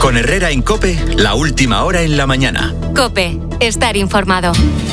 Con Herrera en COPE, la última hora en la mañana. COPE, estar informado.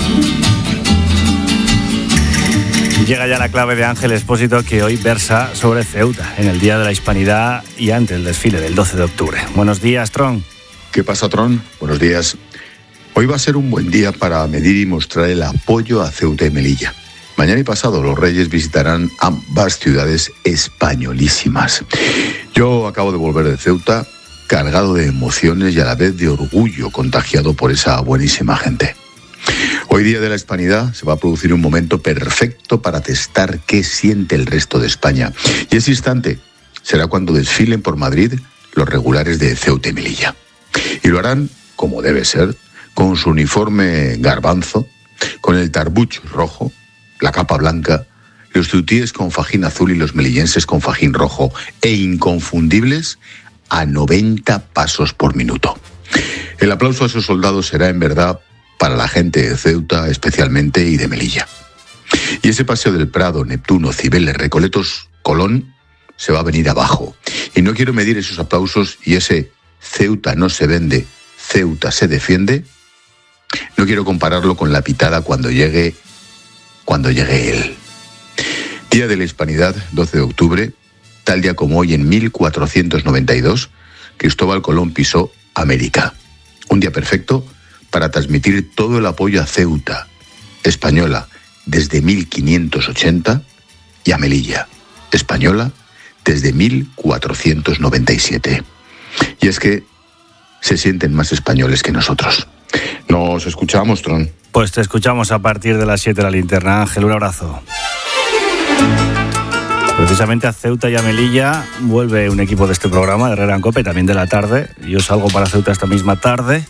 Llega ya la clave de Ángel Expósito, que hoy versa sobre Ceuta, en el Día de la Hispanidad y ante el desfile del 12 de octubre. Buenos días, Tron. ¿Qué pasa, Tron? Buenos días. Hoy va a ser un buen día para medir y mostrar el apoyo a Ceuta y Melilla. Mañana y pasado los Reyes visitarán ambas ciudades españolísimas. Yo acabo de volver de Ceuta, cargado de emociones y a la vez de orgullo contagiado por esa buenísima gente. Hoy, Día de la Hispanidad, se va a producir un momento perfecto para testar qué siente el resto de España. Y ese instante será cuando desfilen por Madrid los regulares de Ceuta y Melilla. Y lo harán, como debe ser, con su uniforme garbanzo, con el tarbuch rojo, la capa blanca, los ceutíes con fajín azul y los melillenses con fajín rojo, e inconfundibles a 90 pasos por minuto. El aplauso a esos soldados será en verdad para la gente de Ceuta especialmente y de Melilla. Y ese paseo del Prado, Neptuno, Cibeles, Recoletos, Colón, se va a venir abajo. Y no quiero medir esos aplausos y ese Ceuta no se vende, Ceuta se defiende. No quiero compararlo con la pitada cuando llegue él. Día de la Hispanidad, 12 de octubre, tal día como hoy en 1492, Cristóbal Colón pisó América. Un día perfecto para transmitir todo el apoyo a Ceuta, española, desde 1580, y a Melilla, española, desde 1497. Y es que se sienten más españoles que nosotros. Nos escuchamos, Tron. Pues te escuchamos a partir de las 7 de la linterna. Ángel, un abrazo. Precisamente a Ceuta y a Melilla vuelve un equipo de este programa, de Herrera en COPE, también de la tarde. Yo salgo para Ceuta esta misma tarde.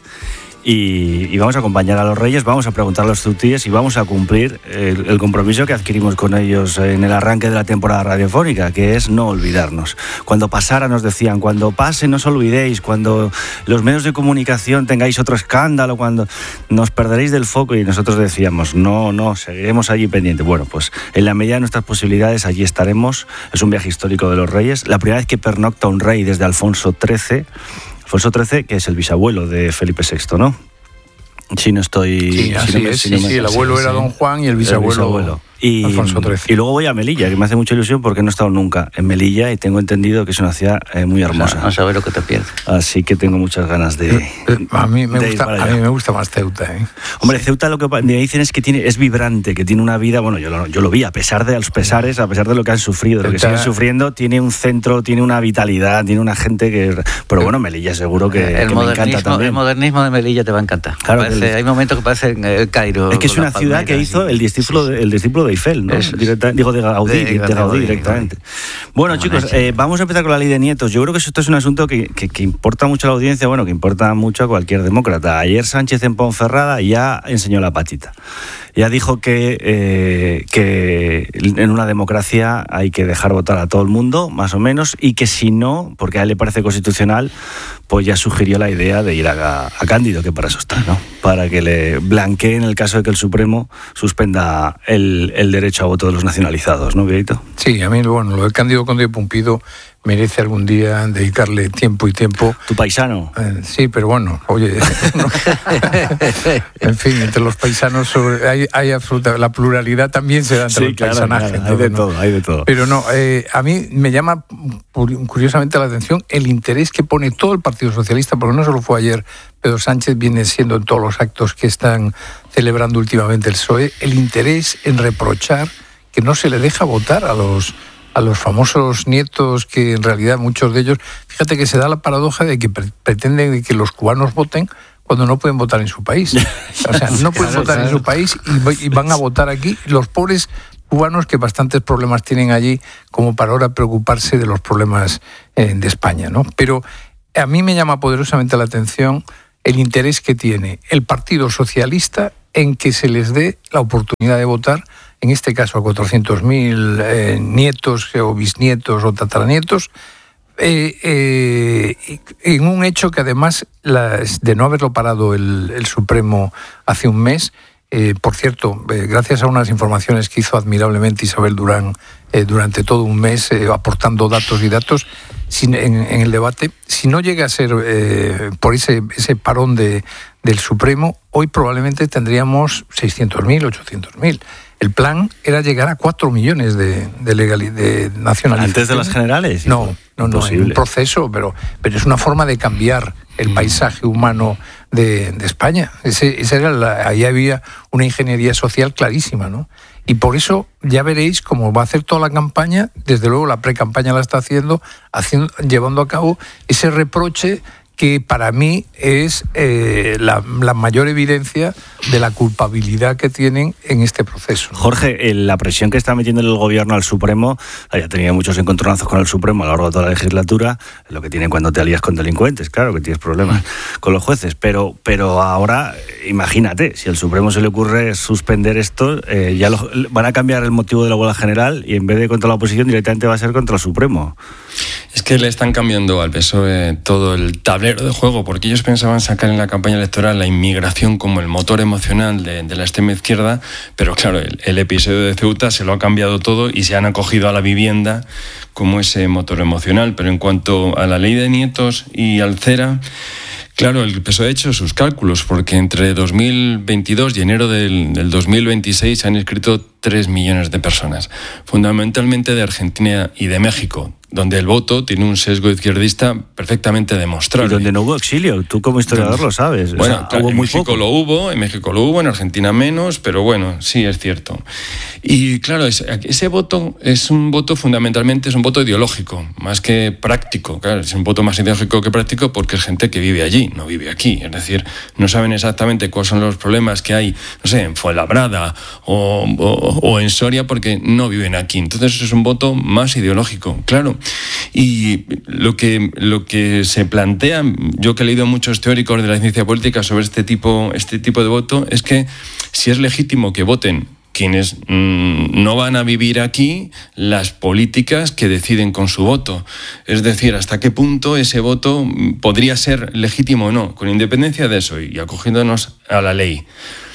Y vamos a acompañar a los Reyes, vamos a preguntar a los ceutíes y vamos a cumplir el compromiso que adquirimos con ellos en el arranque de la temporada radiofónica, que es no olvidarnos. Cuando pasara nos decían, cuando pase no os olvidéis, cuando los medios de comunicación tengáis otro escándalo, cuando nos perderéis del foco, y nosotros decíamos, no, seguiremos allí pendientes. Bueno, pues en la medida de nuestras posibilidades allí estaremos. Es un viaje histórico de los Reyes, la primera vez que pernocta un rey desde Alfonso XIII, que es el bisabuelo de Felipe VI, ¿no? Si no estoy... Sí, el abuelo era Don Juan y el bisabuelo. Alfonso XIII. Y luego voy a Melilla, que me hace mucha ilusión porque no he estado nunca en Melilla y tengo entendido que es una ciudad muy hermosa. No sabes lo que te pierdes. Así que tengo muchas ganas de a mí me gusta más Ceuta. Hombre, sí. Ceuta lo que me dicen es que es vibrante, que tiene una vida, bueno, yo lo vi, a pesar de los pesares, a pesar de lo que han sufrido, de lo que siguen sufriendo, tiene un centro, tiene una vitalidad, tiene una gente que... Pero bueno, Melilla seguro que me encanta también. El modernismo de Melilla te va me encanta. Claro, hay momentos que parecen el Cairo. Es que es una ciudad que hizo el discípulo de Eiffel, ¿no? De Gaudí directamente. Bueno, chicos, vamos a empezar con la ley de nietos. Yo creo que esto es un asunto que importa mucho a la audiencia, bueno, que importa mucho a cualquier demócrata. Ayer Sánchez en Ponferrada ya enseñó la patita. Ya dijo que en una democracia hay que dejar votar a todo el mundo, más o menos, y que si no, porque a él le parece constitucional, pues ya sugirió la idea de ir a Cándido, que para eso está, ¿no? Para que le blanquee en el caso de que el Supremo suspenda el derecho a voto de los nacionalizados, ¿no, Guillermo? Sí, a mí, bueno, lo del Cándido Conde de Pumpido merece algún día dedicarle tiempo y tiempo. ¿Tu paisano? Sí, pero bueno, oye, en fin, entre los paisanos hay absoluta... La pluralidad también se da entre los paisajes. Claro, hay de todo. Pero no, a mí me llama curiosamente la atención el interés que pone todo el Partido Socialista, porque no solo fue ayer, Pedro Sánchez viene siendo en todos los actos que están celebrando últimamente el PSOE, el interés en reprochar que no se le deja votar a los famosos nietos, que en realidad muchos de ellos, fíjate que se da la paradoja de que pretenden que los cubanos voten cuando no pueden votar en su país. O sea, no pueden votar en su país y van a votar aquí. Los pobres cubanos que bastantes problemas tienen allí como para ahora preocuparse de los problemas de España, ¿no? Pero a mí me llama poderosamente la atención el interés que tiene el Partido Socialista en que se les dé la oportunidad de votar, en este caso a 400.000 nietos o bisnietos o tataranietos, en un hecho que además, de no haberlo parado el Supremo hace un mes, por cierto, gracias a unas informaciones que hizo admirablemente Isabel Durán durante todo un mes, aportando datos, en el debate, si no llega a ser por ese parón del Supremo, hoy probablemente tendríamos 600.000, 800.000. El plan era llegar a 4 millones de nacionalizaciones. ¿Antes de las generales? No, es un proceso, pero es una forma de cambiar el paisaje humano de España. Ahí había una ingeniería social clarísima, ¿no? Y por eso ya veréis cómo va a hacer toda la campaña, desde luego la pre-campaña la está llevando a cabo ese reproche que para mí es la mayor evidencia de la culpabilidad que tienen en este proceso, ¿no? Jorge, la presión que está metiendo el gobierno al Supremo, ya tenía muchos encontronazos con el Supremo a lo largo de toda la legislatura, lo que tienen cuando te alías con delincuentes, claro que tienes problemas con los jueces, pero ahora, imagínate, si al Supremo se le ocurre suspender esto, ya van a cambiar el motivo de la huelga general y en vez de contra la oposición directamente va a ser contra el Supremo. Es que le están cambiando al PSOE todo el tablero de juego, porque ellos pensaban sacar en la campaña electoral la inmigración como el motor emocional de la extrema izquierda, pero claro, el episodio de Ceuta se lo ha cambiado todo y se han acogido a la vivienda como ese motor emocional. Pero en cuanto a la ley de nietos y al CERA, claro, el PSOE ha hecho sus cálculos, porque entre 2022 y enero del 2026 se han inscrito 3 millones de personas, fundamentalmente de Argentina y de México, donde el voto tiene un sesgo izquierdista perfectamente demostrable. Y donde no hubo exilio, tú como historiador lo sabes. Bueno, o sea, claro, hubo en muy México poco. en México lo hubo, en Argentina menos, pero bueno, sí es cierto. Y claro, ese voto es un voto fundamentalmente, es un voto ideológico, más que práctico. Claro, es un voto más ideológico que práctico porque es gente que vive allí, no vive aquí. Es decir, no saben exactamente cuáles son los problemas que hay, no sé, en Fuenlabrada o en Soria, porque no viven aquí. Entonces es un voto más ideológico, claro. Y lo que se plantea, yo que he leído muchos teóricos de la ciencia política sobre este tipo de voto, es que si es legítimo que voten quienes no van a vivir aquí las políticas que deciden con su voto. Es decir, hasta qué punto ese voto podría ser legítimo o no, con independencia de eso y acogiéndonos a la ley.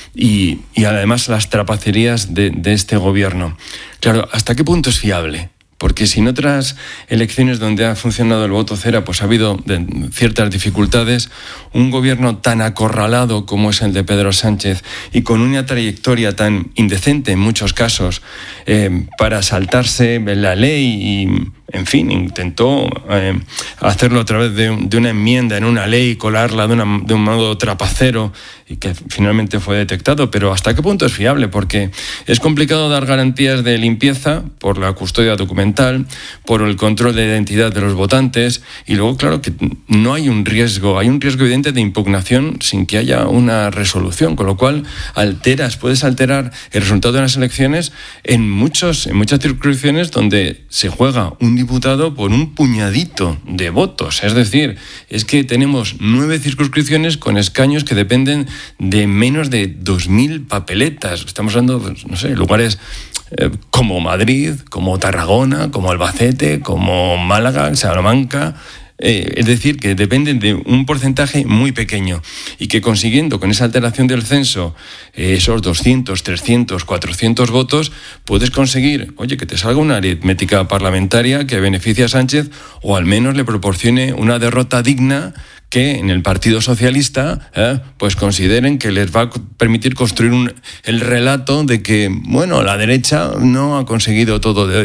Y además las trapacerías de este gobierno. Claro, ¿hasta qué punto es fiable? Porque si en otras elecciones donde ha funcionado el voto cera, pues ha habido ciertas dificultades, un gobierno tan acorralado como es el de Pedro Sánchez y con una trayectoria tan indecente en muchos casos para saltarse la ley y, en fin, intentó hacerlo a través de una enmienda en una ley, colarla de un modo trapacero y que finalmente fue detectado. Pero ¿hasta qué punto es fiable? Porque es complicado dar garantías de limpieza por la custodia documental, por el control de identidad de los votantes y luego, claro, que no hay un riesgo evidente de impugnación sin que haya una resolución, con lo cual puedes alterar el resultado de las elecciones en muchas circunscripciones donde se juega un diputado por un puñadito de votos. Es decir, es que tenemos 9 circunscripciones con escaños que dependen de menos de 2.000 papeletas. Estamos hablando, pues, no sé, lugares como Madrid, como Tarragona, como Albacete, como Málaga, Salamanca. Es decir, que dependen de un porcentaje muy pequeño y que consiguiendo con esa alteración del censo esos 200, 300, 400 votos, puedes conseguir, que te salga una aritmética parlamentaria que beneficie a Sánchez o al menos le proporcione una derrota digna que en el Partido Socialista pues consideren que les va a permitir construir el relato de que, la derecha no ha conseguido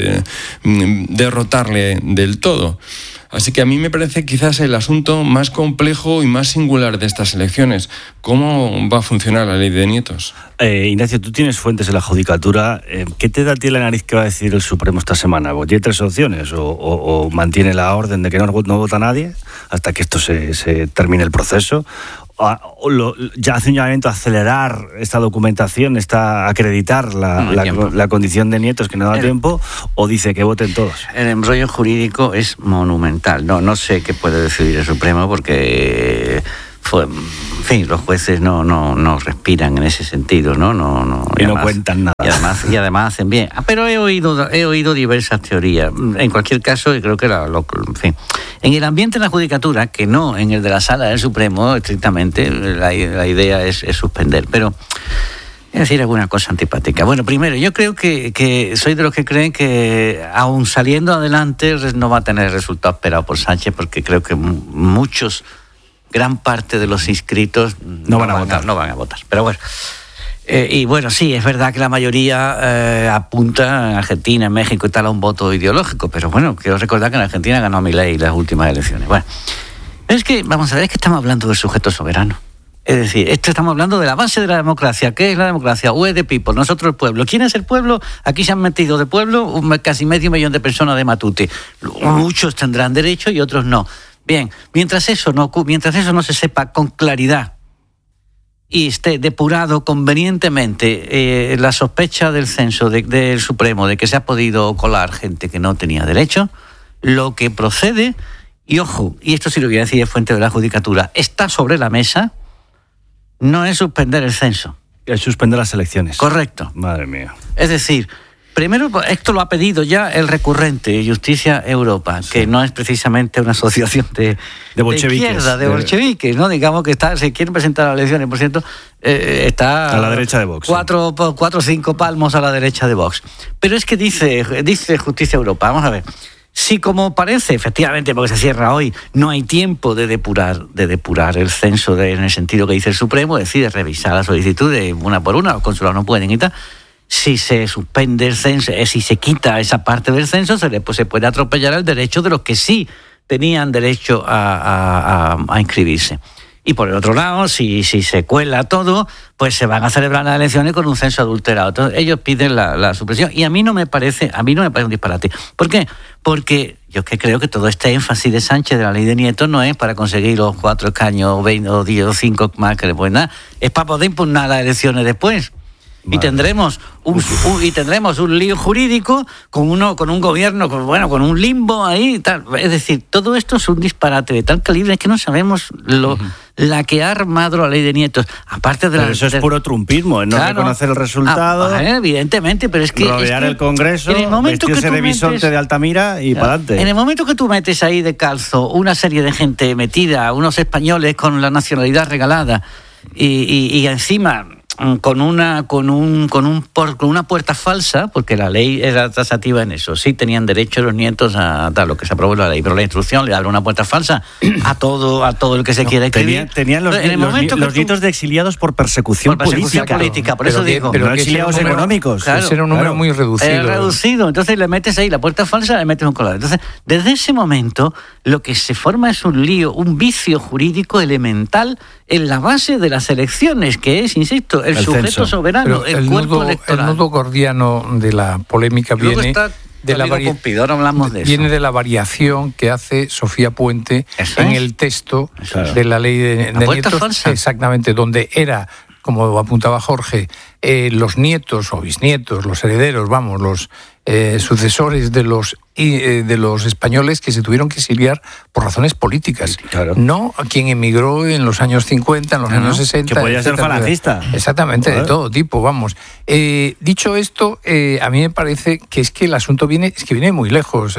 derrotarle del todo. Así que a mí me parece quizás el asunto más complejo y más singular de estas elecciones. ¿Cómo va a funcionar la ley de nietos? Ignacio, tú tienes fuentes en la judicatura. ¿Qué te da a ti la nariz que va a decir el Supremo esta semana? ¿Tiene 3 opciones? ¿O mantiene la orden de que no vota nadie hasta que esto se termine el proceso? ¿Ya hace un llamamiento a acelerar esta documentación, a acreditar la condición de nietos que no da tiempo, o dice que voten todos? El embrollo jurídico es monumental. No sé qué puede decidir el Supremo porque los jueces no respiran en ese sentido, ¿no? Y no cuentan nada. Y además hacen bien. Pero he oído diversas teorías. En cualquier caso, creo que en el ambiente de la judicatura, que no en el de la Sala del Supremo, estrictamente, la idea es suspender. Pero Voy a decir alguna cosa antipática. Bueno, primero, yo creo que soy de los que creen que aún saliendo adelante no va a tener el resultado esperado por Sánchez, porque creo que gran parte de los inscritos no van a votar. Pero bueno, y bueno, sí, es verdad que la mayoría apunta en Argentina, en México y tal a un voto ideológico, pero bueno, quiero recordar que en Argentina ganó Milei las últimas elecciones. Bueno, es que, vamos a ver, es que estamos hablando del sujeto soberano. Es decir, estamos hablando de la base de la democracia. ¿Qué es la democracia? We the people, nosotros el pueblo. ¿Quién es el pueblo? Aquí se han metido de pueblo casi 500.000 de personas de Matute. Muchos tendrán derecho y otros no. Bien, mientras eso no se sepa con claridad y esté depurado convenientemente la sospecha del censo del Supremo de que se ha podido colar gente que no tenía derecho, lo que procede, y ojo, y esto sí lo voy a decir de fuente de la Judicatura, está sobre la mesa, no es suspender el censo. Es suspender las elecciones. Correcto. Madre mía. Es decir, primero, esto lo ha pedido ya el recurrente Justicia Europa, sí, que no es precisamente una asociación de izquierda, de bolcheviques, ¿no? Digamos que se quieren presentar a las elecciones, por cierto, está a la derecha de Vox. 4 o 5 palmos a la derecha de Vox. Pero es que dice Justicia Europa, vamos a ver. Si como parece, efectivamente, porque se cierra hoy, no hay tiempo de depurar el censo en el sentido que dice el Supremo, decide revisar la solicitud de una por una, los consulados no pueden y tal. Si se suspende el censo, si se quita esa parte del censo, se puede atropellar el derecho de los que sí tenían derecho a inscribirse. Y por el otro lado, si se cuela todo, pues se van a celebrar las elecciones con un censo adulterado. Entonces, ellos piden la supresión. Y a mí no me parece un disparate. ¿Por qué? Porque yo es que creo que todo este énfasis de Sánchez de la ley de Nieto no es para conseguir los 4 escaños, 20 o 10 o 5 más que le pueden dar. Es para poder impugnar las elecciones después. Vale. Y tendremos un lío jurídico con un gobierno, con un limbo ahí y tal. Es decir, todo esto es un disparate de tal calibre que no sabemos la que ha armado la ley de Nieto. Aparte de pero eso es puro trumpismo, no reconocer el resultado. Evidentemente, pero es que rodear el Congreso, vestirse de bisonte de Altamira y para adelante. En el momento que tú metes ahí de calzo una serie de gente metida, unos españoles con la nacionalidad regalada y encima con una puerta falsa, porque la ley era taxativa en eso. Sí tenían derecho los nietos a dar lo que se aprobó en la ley, pero la instrucción le abre una puerta falsa a todo el que se quiera escribir. Tenían los nietos de exiliados por persecución política. Por eso digo. Pero no exiliados económicos. Claro, era un número muy reducido. Reducido. Entonces le metes ahí la puerta falsa, le metes un colado. Entonces, desde ese momento, lo que se forma es un lío, un vicio jurídico elemental en la base de las elecciones, que es, insisto, el sujeto censo soberano, el cuerpo electoral. El nudo gordiano de la polémica viene de la variación que hace Sofía Puente en el texto de la ley de nietos, exactamente, donde era, como apuntaba Jorge, los nietos o bisnietos, los herederos, los sucesores de los españoles que se tuvieron que exiliar por razones políticas. Claro. No a quien emigró en los años 50, en los años 60. Que podía ser falangista. Exactamente, de todo tipo, dicho esto, a mí me parece que es que el asunto viene muy lejos.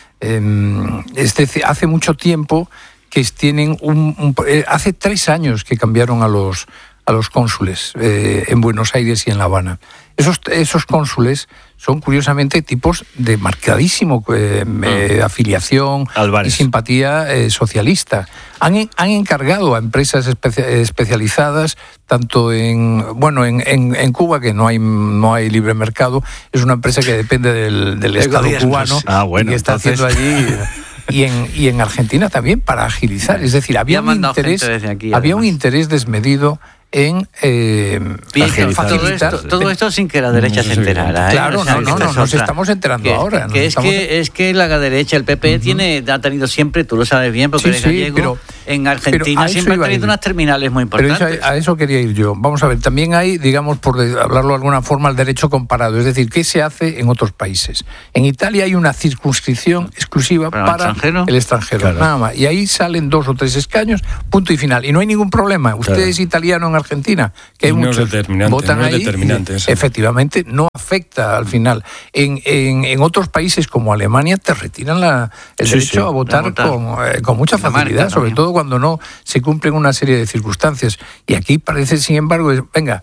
Hace mucho tiempo que tienen hace 3 años que cambiaron a los cónsules en Buenos Aires y en La Habana. Esos cónsules son curiosamente tipos de marcadísimo afiliación Álvarez y simpatía socialista. Han encargado a empresas especializadas, tanto en Cuba, que no hay libre mercado, es una empresa que depende del Estado cubano, y está haciendo allí. Y en Argentina también, para agilizar. Es decir, había un interés desmedido en facilitar todo esto sin que la derecha se enterara. Claro, nos estamos enterando ahora. Es que la derecha, el PP, ha tenido siempre, tú lo sabes bien, porque eres gallego, pero en Argentina siempre ha tenido unas terminales muy importantes. Pero a eso quería ir yo. Vamos a ver, también hay, digamos, por hablarlo de alguna forma, el derecho comparado. Es decir, ¿qué se hace en otros países? En Italia hay una circunscripción exclusiva para el extranjero. Claro. Nada más. Y ahí salen 2 o 3 escaños, punto y final. Y no hay ningún problema. Usted es italiano en Argentina, que hay muchos votan ahí, efectivamente no afecta al final. En otros países como Alemania te retiran el derecho a votar con mucha facilidad, sobre todo cuando no se cumplen una serie de circunstancias. Y aquí parece, sin embargo, venga,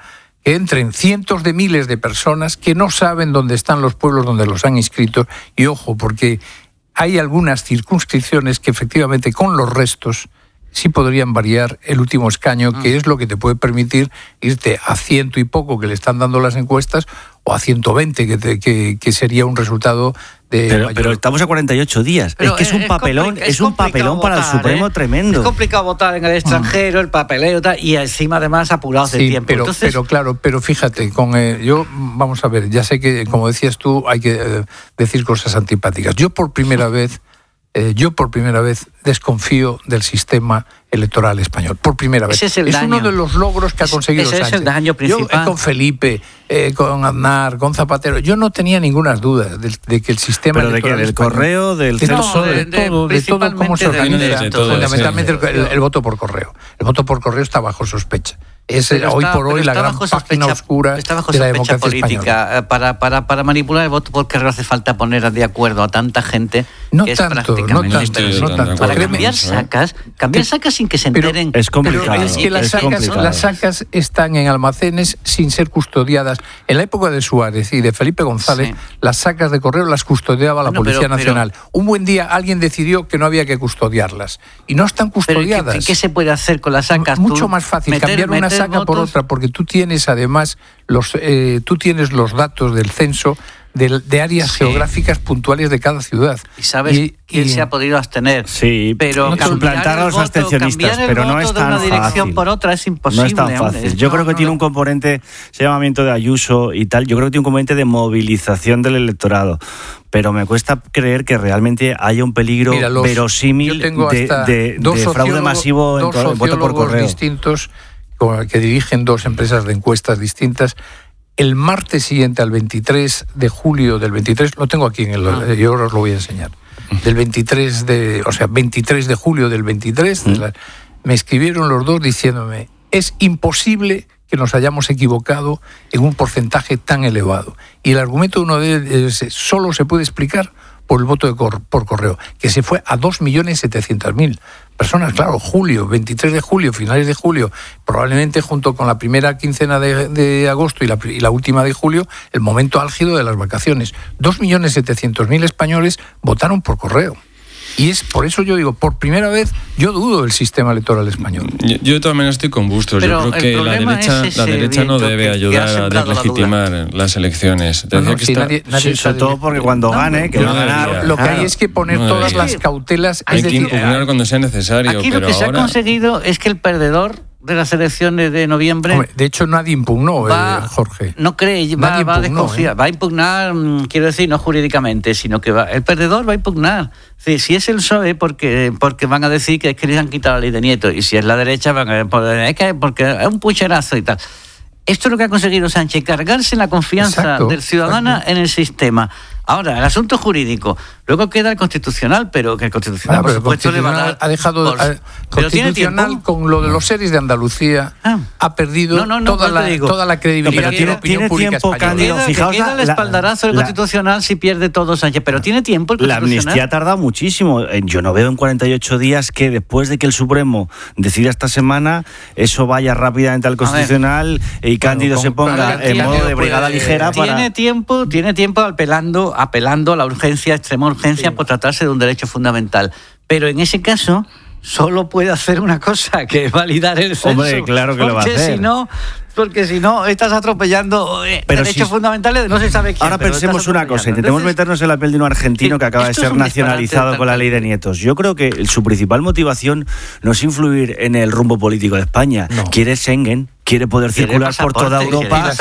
que entren cientos de miles de personas que no saben dónde están los pueblos donde los han inscrito. Y ojo, porque hay algunas circunscripciones que efectivamente con los restos sí podrían variar el último escaño, que es lo que te puede permitir irte a 100 y poco que le están dando las encuestas, o a 120, que sería un resultado de... Pero estamos a 48 días. Pero es que es un papelón, es un papelón para el Supremo tremendo. Es complicado votar en el extranjero, el papeleo y encima además apurados de tiempo. Pero fíjate, yo, vamos a ver, ya sé que, como decías tú, hay que decir cosas antipáticas. Yo por primera vez desconfío del sistema electoral español. Por primera vez. Ese es uno de los logros que ha conseguido Sánchez. Ese es el daño principal. Yo, con Felipe, con Aznar, con Zapatero, yo no tenía ninguna duda de que el sistema electoral... ¿Pero de qué? ¿Del correo? ¿Del censo? De todo cómo se organiza. Fundamentalmente el voto por correo. El voto por correo está bajo sospecha. Es hoy por hoy la gran página oscura de la democracia política española. Para manipular el voto por correo hace falta poner de acuerdo a tanta gente. No que tanto. Para cambiar sacas sin que se enteren. Es complicado. Pero es que las sacas están en almacenes sin ser custodiadas. En la época de Suárez y de Felipe González, las sacas de correo las custodiaba la Policía Nacional. Un buen día alguien decidió que no había que custodiarlas. Y no están custodiadas. ¿Qué se puede hacer con las sacas? Mucho más fácil, cambiar una saca por otra, porque tú tienes además los datos del censo de áreas geográficas puntuales de cada ciudad. ¿Y sabes quién se ha podido abstener? Sí, pero suplantar a los abstencionistas, pero no es tan fácil. De una dirección por otra es imposible. No es tan fácil. Yo creo que tiene un componente, ese llamamiento de Ayuso y tal, yo creo que tiene un componente de movilización del electorado. Pero me cuesta creer que realmente haya un peligro verosímil de fraude masivo en voto por correo. Distintos que dirigen dos empresas de encuestas distintas. El martes siguiente al 23 de julio del 23, lo tengo aquí yo os lo voy a enseñar. Del 23 de julio del 23, me escribieron los dos diciéndome: es imposible que nos hayamos equivocado en un porcentaje tan elevado. Y el argumento de uno de ellos es: solo se puede explicar por el voto por correo, que se fue a 2.700.000 personas. Claro, 23 de julio, finales de julio, probablemente junto con la primera quincena de agosto y la última de julio, el momento álgido de las vacaciones. 2.700.000 españoles votaron por correo. Y es por eso yo digo, por primera vez yo dudo del sistema electoral español. Yo de todas maneras estoy con Bustos. Yo creo que la derecha no debe ayudar a deslegitimar las elecciones. Nadie sobre todo porque cuando gane, que va a ganar... Lo que hay es que poner todas las cautelas... Hay que impugnar cuando sea necesario. Aquí lo que se ha conseguido es que el perdedor de las elecciones de noviembre... Hombre, de hecho, nadie impugnó, Jorge. No cree, va a desconfiar. Va a impugnar, quiero decir, no jurídicamente, sino que el perdedor va a impugnar. Si es el PSOE, porque van a decir que les han quitado la ley de Nieto, y si es la derecha, van a decir porque es un pucherazo y tal. Esto es lo que ha conseguido Sánchez, cargarse la confianza del ciudadano en el sistema. Ahora, el asunto jurídico. Luego queda el constitucional, pero que el constitucional, por supuesto, le va a dar... Ha dejado... Constitucional, con lo de los series de Andalucía, ha perdido toda la credibilidad de la opinión pública española. Queda el espaldarazo del constitucional si pierde todo Sánchez, pero tiene tiempo el constitucional. La amnistía ha tardado muchísimo. Yo no veo en 48 días que después de que el Supremo decida esta semana, eso vaya rápidamente al constitucional y Cándido se ponga en modo de brigada ligera para... Tiene tiempo apelando a la urgencia, extrema urgencia, por tratarse de un derecho fundamental. Pero en ese caso solo puede hacer una cosa, que es validar el censo. Hombre, claro que lo va a hacer. Porque si no, estás atropellando derechos fundamentales, no se sabe quién. Ahora pensemos una cosa, intentemos meternos en la piel de un argentino que acaba de ser nacionalizado con la ley de Nietos. Yo creo que su principal motivación no es influir en el rumbo político de España. No. Quiere Schengen, quiere poder circular por toda Europa. Y la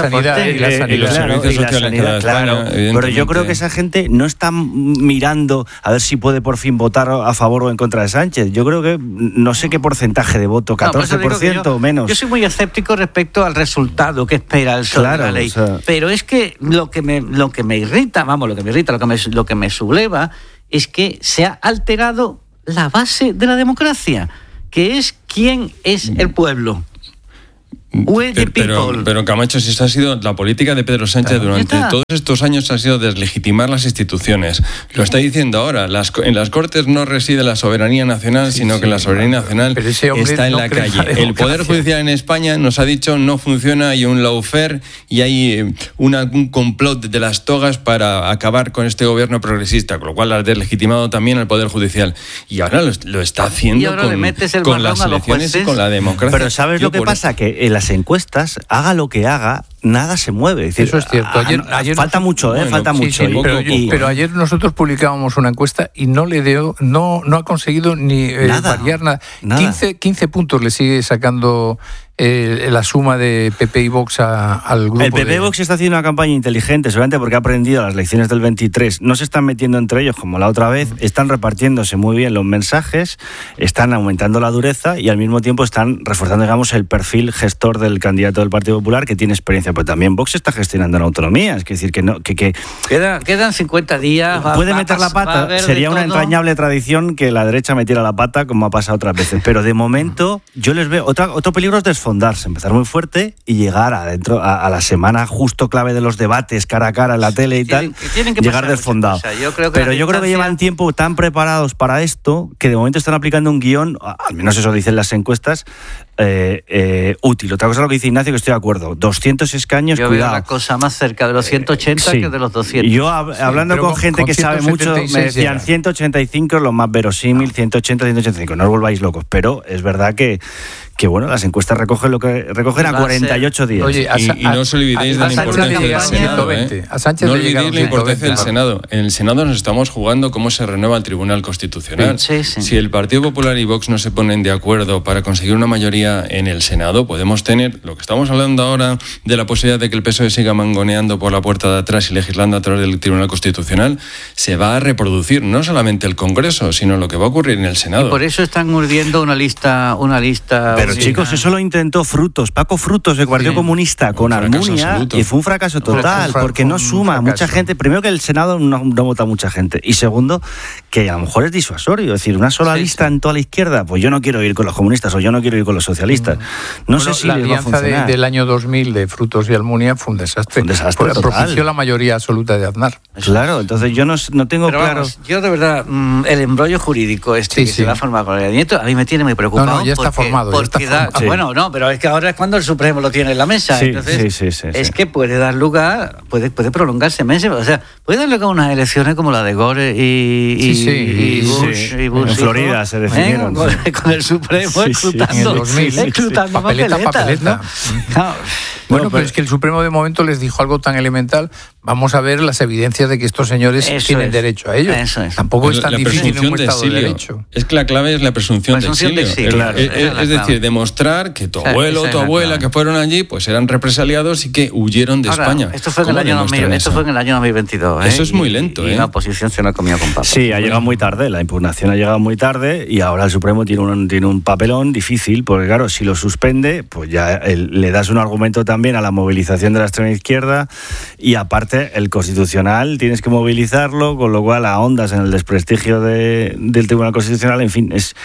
sanidad. Claro. Pero yo creo que esa gente no está mirando a ver si puede por fin votar a favor o en contra de Sánchez. Yo creo que no sé qué porcentaje de voto, 14% o menos. Yo soy muy escéptico respecto al resultado que espera el PSOE de la ley. Pero es que lo que me irrita, lo que me subleva es que se ha alterado la base de la democracia, que es quién es el pueblo. Pero Camacho, si esa ha sido la política de Pedro Sánchez durante todos estos años, ha sido deslegitimar las instituciones. Lo está diciendo ahora. En las Cortes no reside la soberanía nacional, sino que la soberanía nacional está en la calle. El Poder Judicial en España nos ha dicho no funciona, hay un lawfare y hay un complot de las togas para acabar con este gobierno progresista, con lo cual ha deslegitimado también al Poder Judicial. Y ahora lo está haciendo con las elecciones y con la democracia. Pero ¿sabes lo que pasa? Que en las encuestas, haga lo que haga, nada se mueve. Es decir, eso es cierto. Ayer falta mucho, falta mucho. Pero ayer nosotros publicábamos una encuesta y no ha conseguido ni variar nada. 15 puntos le sigue sacando la suma de PP y Vox al grupo. El PP y Vox está haciendo una campaña inteligente, seguramente porque ha aprendido las lecciones del 23. No se están metiendo entre ellos como la otra vez, están repartiéndose muy bien los mensajes, están aumentando la dureza y al mismo tiempo están reforzando, digamos, el perfil gestor del candidato del Partido Popular, que tiene experiencia. Pero también Vox está gestionando en autonomía, es decir, que no, que quedan 50 días. Puede meter la pata. Sería una entrañable tradición que la derecha metiera la pata, como ha pasado otras veces. Pero de momento yo les veo otro peligro es desfondarse, empezar muy fuerte y llegar adentro a la semana justo clave de los debates cara a cara en la tele y tienen que llegar desfondado. Yo creo que llevan tiempo tan preparados para esto que de momento están aplicando un guión, al menos eso dicen las encuestas, útil. Otra cosa es lo que dice Ignacio, que estoy de acuerdo. 200 escaños, yo cuidado. Veo la cosa más cerca de los 180 que de los 200. Yo hablando con gente que sabe mucho, me decían 185 es lo más verosímil, 180, 185. No os volváis locos, pero es verdad que bueno, las encuestas recogen lo que recogen a 48 días. Oye, y no os olvidéis de la importancia del Senado. No olvidéis la importancia del Senado. En el Senado nos estamos jugando cómo se renueva el Tribunal Constitucional. Sí. Si el Partido Popular y Vox no se ponen de acuerdo para conseguir una mayoría en el Senado, podemos tener lo que estamos hablando ahora de la posibilidad de que el PSOE siga mangoneando por la puerta de atrás y legislando a través del Tribunal Constitucional. Se va a reproducir no solamente el Congreso, sino lo que va a ocurrir en el Senado. Y por eso están urdiendo una lista. Pero chicos, eso lo intentó Paco Frutos, del Partido Comunista, con Almunia, y fue un fracaso total, porque no suma mucha gente. Primero, que el Senado no vota mucha gente, y segundo, que a lo mejor es disuasorio. Es decir, una sola lista en toda la izquierda, pues yo no quiero ir con los comunistas o yo no quiero ir con los socialistas. No sé si la les va a funcionar. alianza del año 2000 de Frutos y Almunia fue un desastre. Propició la mayoría absoluta de Aznar. Claro, entonces yo no tengo claro. Vamos, yo de verdad, el embrollo jurídico que se va a formar con el Nieto, a mí me tiene muy preocupado. No, ya está formado. Bueno, no, pero es que ahora es cuando el Supremo lo tiene en la mesa. Entonces, es que puede dar lugar, puede prolongarse meses. O sea, puede dar lugar a unas elecciones como la de Gore y Bush. En Florida se definieron. Con el Supremo escrutando papeleta. Bueno, pero es que el Supremo de momento les dijo algo tan elemental. Vamos a ver las evidencias de que estos señores tienen derecho a ello. Tampoco es tan difícil en un Estado de Derecho. Es que la clave es la presunción de exilio. Es decir, demostrar que tu abuelo o tu abuela que fueron allí pues eran represaliados y que huyeron de España. Esto fue en el año 2022. Eso es muy lento. Y la oposición se lo ha comido con papas. Sí, ha llegado muy tarde. La impugnación ha llegado muy tarde y ahora el Supremo tiene un papelón difícil, porque claro, si lo suspende, pues ya le das un argumento también a la movilización de la extrema izquierda, y aparte el Constitucional tienes que movilizarlo, con lo cual ahondas en el desprestigio del Tribunal Constitucional. En fin, es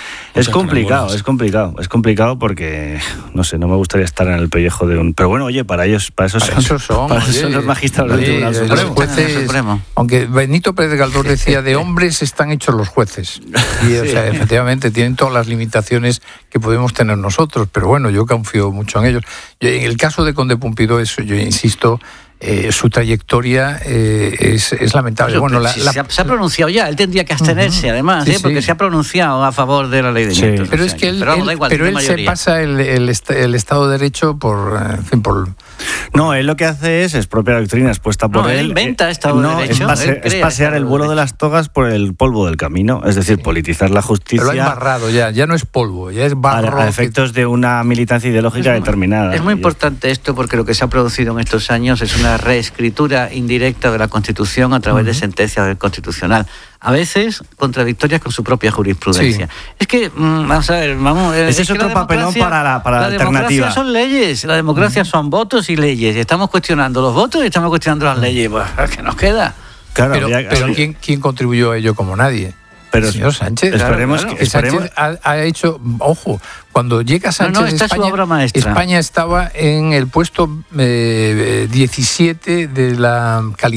complicado porque, no sé, no me gustaría estar en el pellejo de un... Pero bueno, oye, para eso son los magistrados del Tribunal Supremo. Aunque Benito Pérez Galdós decía, de hombres están hechos los jueces. Y efectivamente tienen todas las limitaciones que podemos tener nosotros, pero bueno, yo confío mucho en ellos. En el caso de Conde Pompidou, yo insisto, su trayectoria es lamentable. Bueno, se ha pronunciado ya, él tendría que abstenerse, además, porque se ha pronunciado a favor de la ley de Nieto. Pero es que él se pasa el Estado de Derecho por... No, él lo que hace es propia doctrina expuesta por él. Él inventa Estado de Derecho. Es pasear el vuelo de las togas por el polvo del camino, es decir, politizar la justicia. Pero lo ha embarrado ya no es polvo, ya es barro. A efectos de una militancia ideológica determinada. Es muy importante esto, porque lo que se ha producido en estos años es una reescritura indirecta de la Constitución a través de sentencias del Constitucional, a veces contradictorias con su propia jurisprudencia. Es que, vamos a ver, ese es otro papelón para la alternativa. La democracia son leyes, la democracia son votos y leyes. Estamos cuestionando los votos y estamos cuestionando las leyes. Pues, ¿qué nos queda? Claro, pero ¿quién contribuyó a ello como nadie? Pero señor Sánchez, esperemos claro. que Sánchez ha hecho, ojo, cuando llega Sánchez a esta España, es su obra maestra. España estaba en el puesto 17 de la calidad